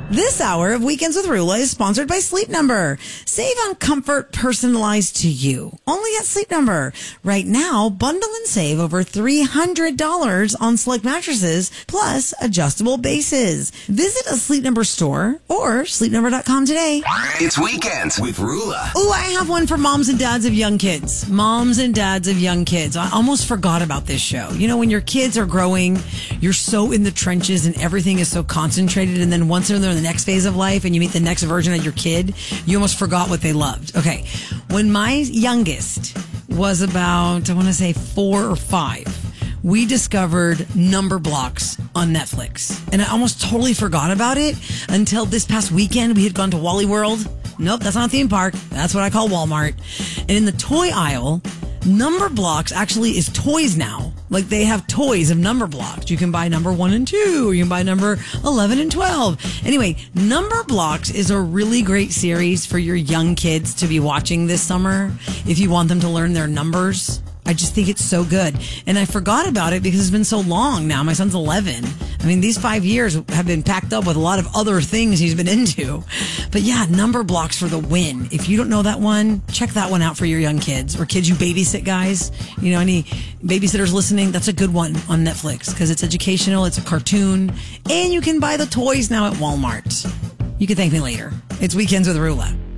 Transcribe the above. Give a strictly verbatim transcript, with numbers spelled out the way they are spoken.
This hour of Weekends with Rula is sponsored by Sleep Number. Save on comfort personalized to you. Only at Sleep Number. Right now, bundle and save over three hundred dollars on select mattresses plus adjustable bases. Visit a Sleep Number store or sleep number dot com today. It's Weekends with Rula. Oh, I have one for moms and dads of young kids. Moms and dads of young kids. I almost forgot about this show. You know, when your kids are growing, you're so in the trenches and everything is so concentrated, and then once they're in the next phase of life and you meet the next version of your kid, you almost forgot what they loved. Okay. When my youngest was about, I want to say four or five, we discovered Number Blocks on Netflix. And I almost totally forgot about it until this past weekend. We had gone to Wally World. Nope, that's not a theme park. That's what I call Walmart. And in the toy aisle, Number Blocks actually is toys now. Like, they have toys of Number Blocks. You can buy number one and two, or you can buy number eleven and twelve. Anyway, Number Blocks is a really great series for your young kids to be watching this summer if you want them to learn their numbers. I just think it's so good. And I forgot about it because it's been so long now. My son's eleven. I mean, these five years have been packed up with a lot of other things he's been into. But yeah, Number Blocks for the win. If you don't know that one, check that one out for your young kids or kids you babysit, guys. You know, any babysitters listening, that's a good one on Netflix because it's educational, it's a cartoon, and you can buy the toys now at Walmart. You can thank me later. It's Weekends with Rula.